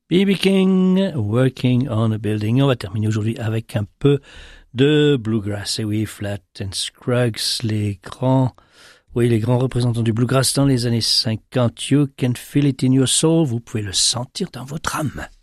B.B. King, Working on a Building. On va terminer aujourd'hui avec un peu de bluegrass. Et oui, Flat and Scruggs, les grands représentants du bluegrass dans les années 50. You can feel it in your soul. Vous pouvez le sentir dans votre âme.